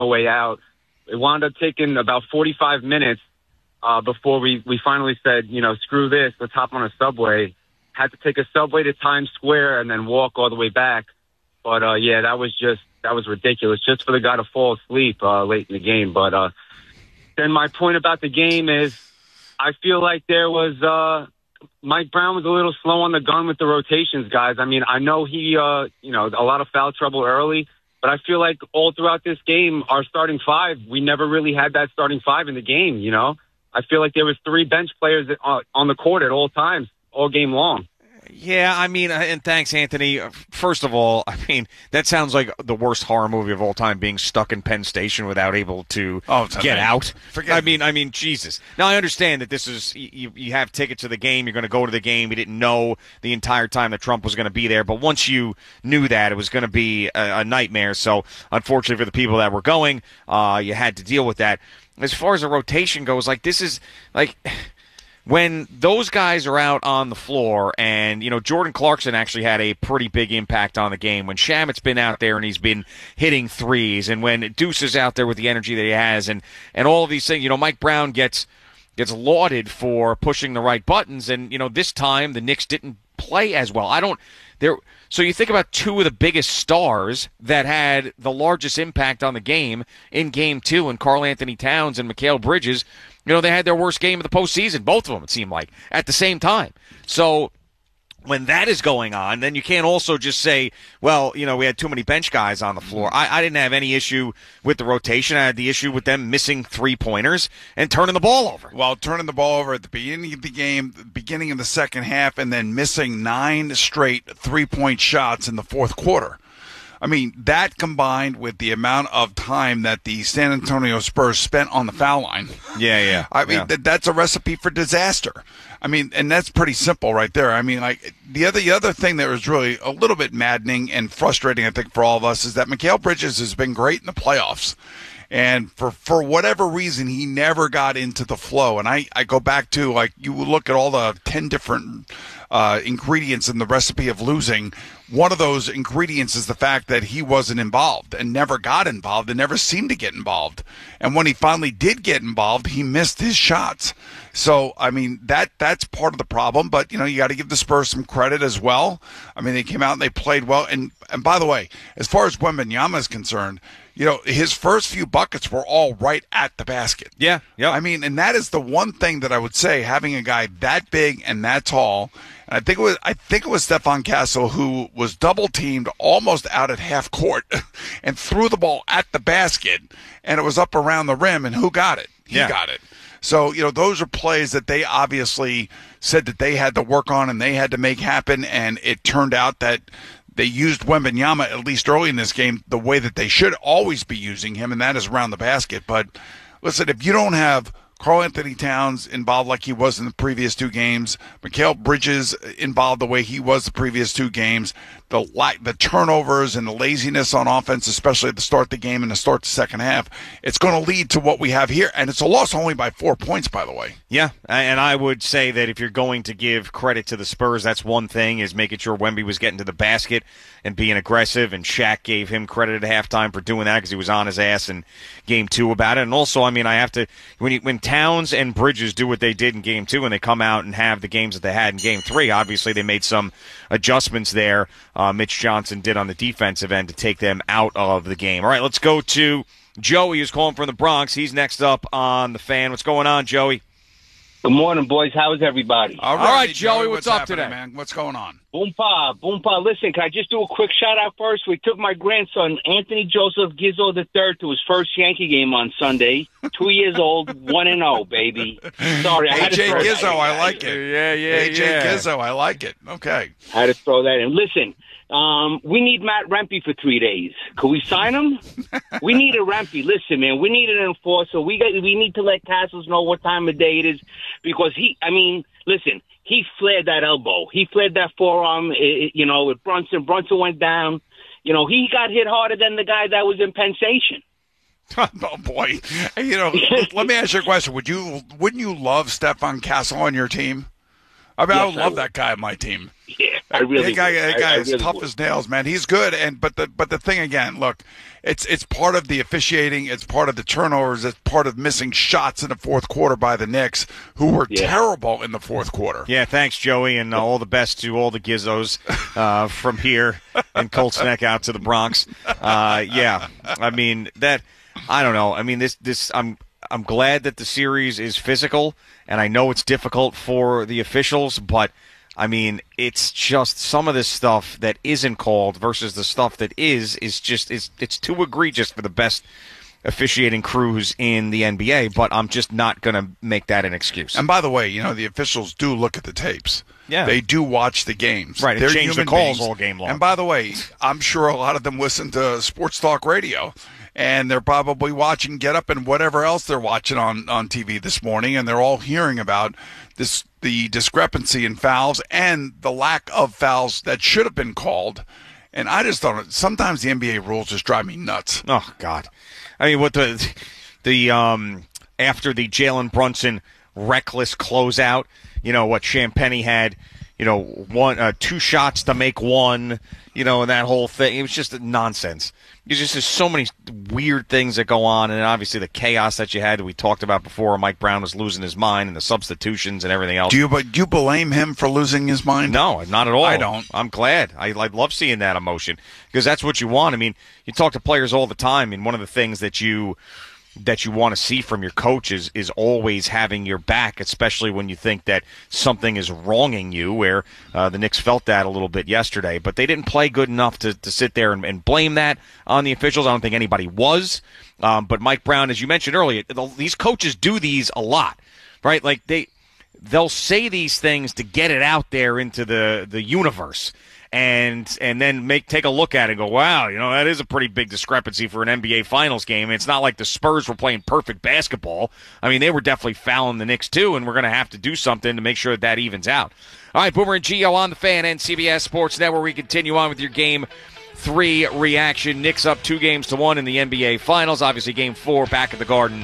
the way out. It wound up taking about 45 minutes before we finally said, screw this, let's hop on a subway. Had to take a subway to Times Square and then walk all the way back. But, that was ridiculous, just for the guy to fall asleep late in the game. But then my point about the game is I feel like there was Mike Brown was a little slow on the gun with the rotations, guys. I mean, I know he, a lot of foul trouble early, but I feel like all throughout this game, our starting five, we never really had that starting five in the game, I feel like there was 3 bench players on the court at all times, all game long. Yeah, I mean, and thanks, Anthony. First of all, I mean, that sounds like the worst horror movie of all time, being stuck in Penn Station without able to get out. I mean, Jesus. Now, I understand that this is, you have tickets to the game, you're going to go to the game, you didn't know the entire time that Trump was going to be there, but once you knew that, it was going to be a nightmare. So, unfortunately for the people that were going, you had to deal with that. As far as the rotation goes, this is, when those guys are out on the floor, and, Jordan Clarkson actually had a pretty big impact on the game. When Shamet's been out there and he's been hitting threes, and when Deuce is out there with the energy that he has, and all of these things, Mike Brown gets lauded for pushing the right buttons, and, this time the Knicks didn't play as well. So you think about 2 of the biggest stars that had the largest impact on the game in Game 2, and Karl-Anthony Towns and Mikal Bridges, they had their worst game of the postseason, both of them, it seemed like, at the same time. So when that is going on, then you can't also just say, well, we had too many bench guys on the floor. I didn't have any issue with the rotation. I had the issue with them missing 3-pointers and turning the ball over. Well, turning the ball over at the beginning of the game, beginning of the second half, and then missing 9 straight 3-point shots in the fourth quarter. I mean, that combined with the amount of time that the San Antonio Spurs spent on the foul line. Yeah. I mean, that's a recipe for disaster. I mean, and that's pretty simple right there. I mean, the other thing that was really a little bit maddening and frustrating, I think, for all of us is that Mikal Bridges has been great in the playoffs. And for whatever reason, he never got into the flow. And I go back to, you look at all the 10 different ingredients in the recipe of losing. One of those ingredients is the fact that he wasn't involved and never got involved and never seemed to get involved. And when he finally did get involved, he missed his shots. So, I mean, that's part of the problem. But, you got to give the Spurs some credit as well. I mean, they came out and they played well. And by the way, as far as Wembanyama is concerned, his first few buckets were all right at the basket. Yeah. I mean, and that is the one thing that I would say, having a guy that big and that tall. And I think it was Stephon Castle who was double teamed almost out at half court and threw the ball at the basket, and it was up around the rim, and who got it? He got it. So, those are plays that they obviously said that they had to work on and they had to make happen, and it turned out that they used Wembanyama, at least early in this game, the way that they should always be using him, and that is around the basket. But listen, if you don't have Karl-Anthony Towns involved like he was in the previous 2 games, Mikal Bridges involved the way he was the previous 2 games, the turnovers and the laziness on offense, especially at the start of the game and the start of the second half, it's going to lead to what we have here. And it's a loss only by 4 points, by the way. Yeah, and I would say that if you're going to give credit to the Spurs, that's one thing, is making sure Wemby was getting to the basket and being aggressive, and Shaq gave him credit at halftime for doing that because he was on his ass in Game 2 about it. And also, I mean, I have to, when Towns and Bridges do what they did in Game 2 and they come out and have the games that they had in Game 3, obviously they made some adjustments there. Mitch Johnson did on the defensive end to take them out of the game. All right, let's go to Joey, who's calling from the Bronx. He's next up on the Fan. What's going on, Joey? Good morning, boys. How is everybody? All right, Joey, what's up today, man? What's going on? Boom pa. Listen, can I just do a quick shout out first? We took my grandson, Anthony Joseph Gizzo III, to his first Yankee game on Sunday. 2 years old, 1-0, baby. Sorry, I had to throw Gizzo, that in. I like it. Yeah. AJ Gizzo, I like it. Okay. I had to throw that in. Listen, we need Matt Rempe for 3 days. Could we sign him? We need a Rempe. Listen, man, we need an enforcer. We need to let Castles know what time of day it is, because listen, he flared that elbow. He flared that forearm, with Brunson. Brunson went down. He got hit harder than the guy that was in Penn Station. Oh, boy. Let me ask you a question. Wouldn't you love Stephon Castle on your team? I mean, Yes, I would love that guy on my team. Yeah. I really that guy is really tough would. as nails, man. He's good, but the thing again, look, it's part of the officiating, it's part of the turnovers, it's part of missing shots in the fourth quarter by the Knicks, who were terrible in the fourth quarter. Yeah, thanks, Joey, and all the best to all the Gizzos from here and Colts Neck out to the Bronx. Yeah, I mean that. I don't know. I mean this. I'm glad that the series is physical, and I know it's difficult for the officials, but I mean, it's just some of this stuff that isn't called versus the stuff that is just it's too egregious for the best officiating crews in the NBA, but I'm just not going to make that an excuse. And by the way, the officials do look at the tapes. Yeah. They do watch the games. Right, They're and change the human calls beings. all game long. And by the way, I'm sure a lot of them listen to sports talk radio, and they're probably watching Get Up and whatever else they're watching on TV this morning, and they're all hearing about the discrepancy in fouls and the lack of fouls that should have been called. And I just don't. Sometimes the NBA rules just drive me nuts. Oh God, I mean, what the after the Jalen Brunson reckless closeout, what Champagnie had, 2 shots to make one, and that whole thing. It was just nonsense. There's so many weird things that go on, and obviously the chaos that you had that we talked about before. Mike Brown was losing his mind, and the substitutions and everything else. Do you blame him for losing his mind? No, not at all. I don't. I'm glad. I love seeing that emotion because that's what you want. I mean, you talk to players all the time, and one of the things that you want to see from your coach is always having your back, especially when you think that something is wronging you, where the Knicks felt that a little bit yesterday. But they didn't play good enough to sit there and blame that on the officials. I don't think anybody was. But Mike Brown, as you mentioned earlier, these coaches do these a lot, right? Like they'll say these things to get it out there into the universe. And then take a look at it and go, wow, that is a pretty big discrepancy for an NBA Finals game. It's not like the Spurs were playing perfect basketball. I mean, they were definitely fouling the Knicks too, and we're going to have to do something to make sure that evens out. All right, Boomer and Gio on the Fan and CBS Sports Network. We continue on with your Game 3 reaction. Knicks up 2-1 in the NBA Finals. Obviously, Game 4 back at the Garden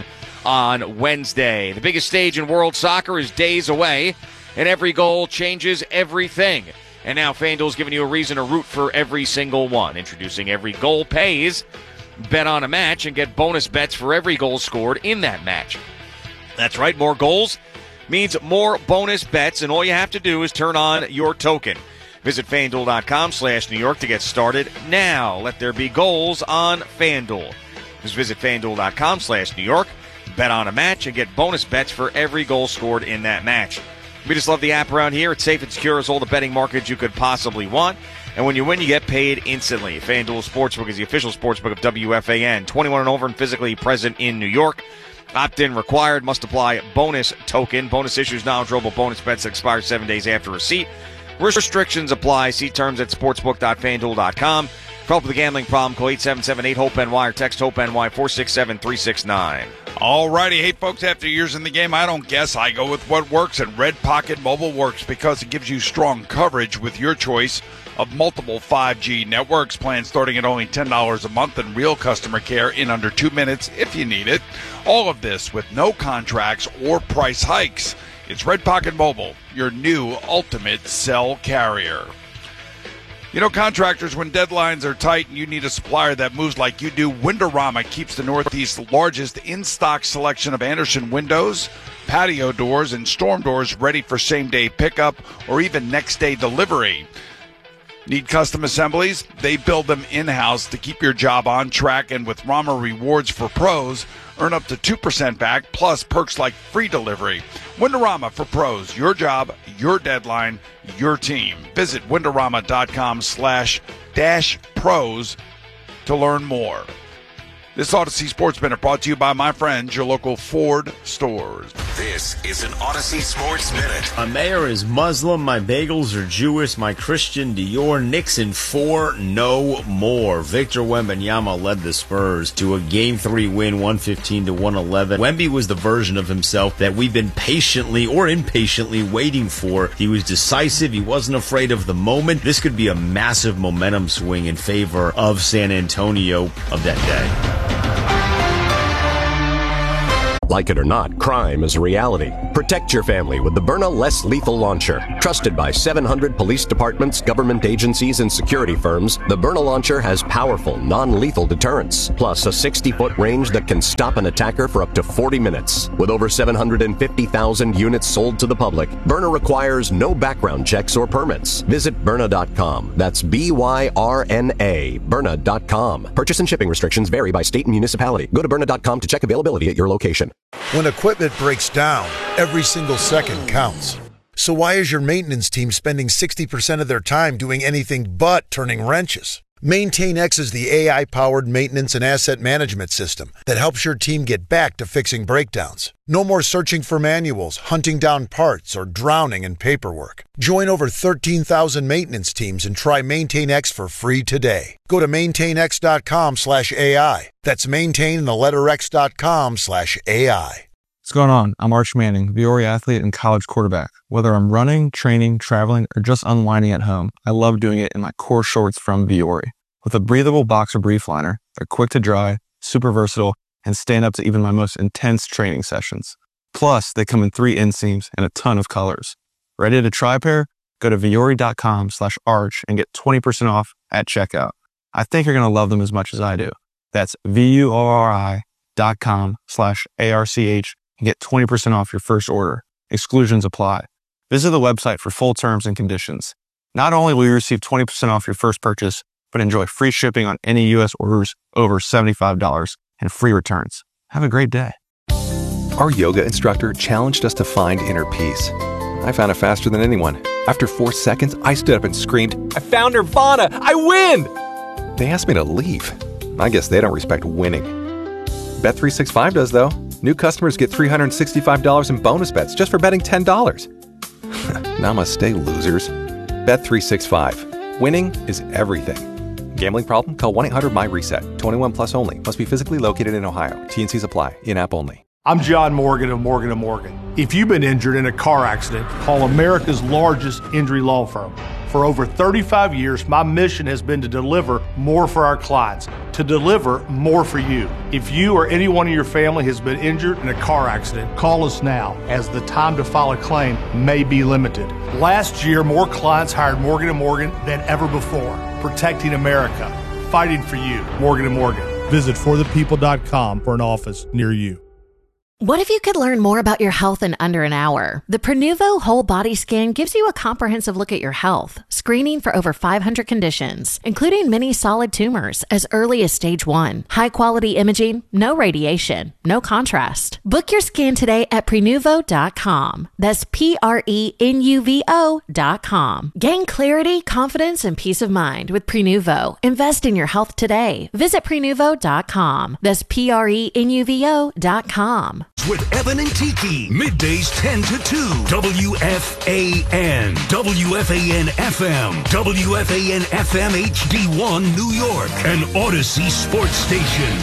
on Wednesday. The biggest stage in world soccer is days away, and every goal changes everything. And now FanDuel's giving you a reason to root for every single one. Introducing Every Goal Pays. Bet on a match and get bonus bets for every goal scored in that match. That's right, more goals means more bonus bets, and all you have to do is turn on your token. Visit FanDuel.com/New York to get started now. Let there be goals on FanDuel. Just visit FanDuel.com/New York, bet on a match, and get bonus bets for every goal scored in that match. We just love the app around here. It's safe and secure as all the betting markets you could possibly want. And when you win, you get paid instantly. FanDuel Sportsbook is the official sportsbook of WFAN. 21 and over and physically present in New York. Opt-in required. Must apply bonus token. Bonus issues non-withdrawable bonus bets that expire 7 days after receipt. Restrictions apply. See terms at sportsbook.fanduel.com. For help with a gambling problem, call 877-8-HOPE-NY or text HOPE-NY 467-369. All righty. Hey, folks, after years in the game, I don't guess. I go with what works, and Red Pocket Mobile works because it gives you strong coverage with your choice of multiple 5G networks. Plans starting at only $10 a month and real customer care in under 2 minutes if you need it. All of this with no contracts or price hikes. It's Red Pocket Mobile, your new ultimate cell carrier. Contractors, when deadlines are tight and you need a supplier that moves like you do, Windorama keeps the Northeast's largest in-stock selection of Andersen windows, patio doors, and storm doors ready for same-day pickup or even next-day delivery. Need custom assemblies? They build them in-house to keep your job on track, and with Rama Rewards for Pros, earn up to 2% back, plus perks like free delivery. Windorama for Pros, your job, your deadline, your team. Visit Windorama.com/pros to learn more. This Odyssey Sports Minute brought to you by my friends, your local Ford stores. This is an Odyssey Sports Minute. My mayor is Muslim, my bagels are Jewish, my Christian Dior, Knicks in 4, no more. Victor Wembanyama led the Spurs to a Game 3 win, 115-111. Wemby was the version of himself that we've been patiently or impatiently waiting for. He was decisive, he wasn't afraid of the moment. This could be a massive momentum swing in favor of San Antonio of that day. Like it or not, crime is a reality. Protect your family with the Byrna Less Lethal Launcher. Trusted by 700 police departments, government agencies, and security firms, the Byrna Launcher has powerful, non-lethal deterrence, plus a 60-foot range that can stop an attacker for up to 40 minutes. With over 750,000 units sold to the public, Byrna requires no background checks or permits. Visit Byrna.com. That's B-Y-R-N-A. Byrna.com. Purchase and shipping restrictions vary by state and municipality. Go to Byrna.com to check availability at your location. When equipment breaks down, every single second counts. So why is your maintenance team spending 60% of their time doing anything but turning wrenches? MaintainX is the AI-powered maintenance and asset management system that helps your team get back to fixing breakdowns. No more searching for manuals, hunting down parts, or drowning in paperwork. Join over 13,000 maintenance teams and try MaintainX for free today. Go to maintainx.com/AI. That's maintain and the letter x.com/AI. What's going on? I'm Arch Manning, Viore athlete and college quarterback. Whether I'm running, training, traveling, or just unwinding at home, I love doing it in my core shorts from Viore. With a breathable boxer brief liner, they're quick to dry, super versatile, and stand up to even my most intense training sessions. Plus, they come in 3 inseams and a ton of colors. Ready to try a pair? Go to Viore.com/arch and get 20% off at checkout. I think you're going to love them as much as I do. That's VUORI.com/ARCH and get 20% off your first order. Exclusions apply. Visit the website for full terms and conditions. Not only will you receive 20% off your first purchase, but enjoy free shipping on any U.S. orders over $75 and free returns. Have a great day. Our yoga instructor challenged us to find inner peace. I found it faster than anyone. After 4 seconds, I stood up and screamed, "I found Nirvana! I win!" They asked me to leave. I guess they don't respect winning. Bet365 does, though. New customers get $365 in bonus bets just for betting $10. Namaste, losers. Bet365. Winning is everything. Gambling problem? Call 1-800-MY-RESET. 21 plus only. Must be physically located in Ohio. T&Cs apply. In-app only. I'm John Morgan of Morgan & Morgan. If you've been injured in a car accident, call America's largest injury law firm. For over 35 years, my mission has been to deliver more for our clients, to deliver more for you. If you or anyone in your family has been injured in a car accident, call us now, as the time to file a claim may be limited. Last year, more clients hired Morgan & Morgan than ever before. Protecting America. Fighting for you. Morgan & Morgan. Visit forthepeople.com for an office near you. What if you could learn more about your health in under an hour? The Prenuvo Whole Body Scan gives you a comprehensive look at your health, screening for over 500 conditions, including many solid tumors as early as stage 1. High-quality imaging, no radiation, no contrast. Book your scan today at Prenuvo.com. That's Prenuvo.com. Gain clarity, confidence, and peace of mind with Prenuvo. Invest in your health today. Visit Prenuvo.com. That's Prenuvo.com. With Evan and Tiki, middays 10 to 2, WFAN, WFAN FM, WFAN FM HD1 New York, an Odyssey sports station.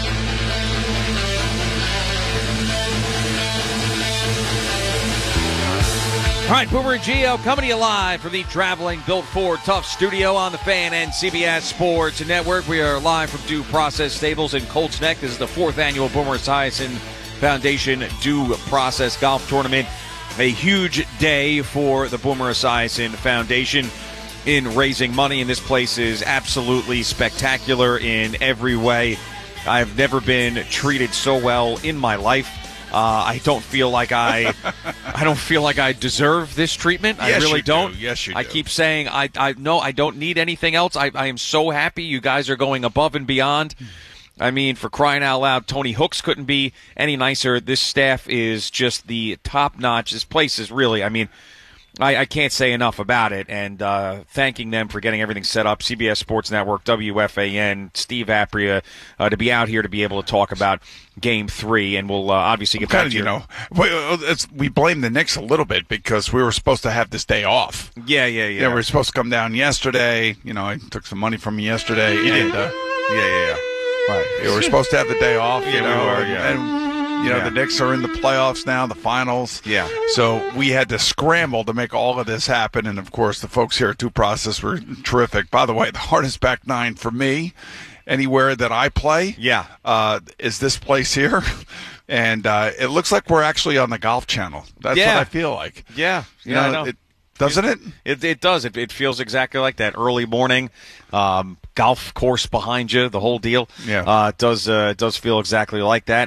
All right, Boomer and Gio coming to you live from the traveling Built Ford Tough studio on the Fan and CBS Sports Network. We are live from Due Process Stables in Colts Neck. This is the 4th annual Boomer Esiason Foundation Due Process Golf Tournament. A huge day for the Boomer Esiason Foundation in raising money, and this place is absolutely spectacular in every way. I've never been treated so well in my life. I don't feel like I deserve this treatment. Yes, I really don't. Yes, you do. I keep saying I don't need anything else. I am so happy you guys are going above and beyond. I mean, for crying out loud, Tony Hooks couldn't be any nicer. This staff is just the top notch. This place is really, I mean, I can't say enough about it, and thanking them for getting everything set up. CBS Sports Network, WFAN, Steve Apria, to be out here to be able to talk about Game 3, and we'll obviously get back to we blame the Knicks a little bit because we were supposed to have this day off. Yeah. We were supposed to come down yesterday. You know, I took some money from you yesterday. Yeah. Right. We were supposed to have the day off. Yeah, we were. Yeah. And the Knicks are in the playoffs now, the finals. Yeah. So we had to scramble to make all of this happen. And, of course, the folks here at Due Process were terrific. By the way, the hardest back nine for me anywhere that I play. Yeah. Is this place here? And it looks like we're actually on the Golf Channel. That's what I feel like. Yeah. Yeah, I know. Doesn't it? It does. It feels exactly like that. Early morning, golf course behind you, the whole deal. Yeah. It does feel exactly like that.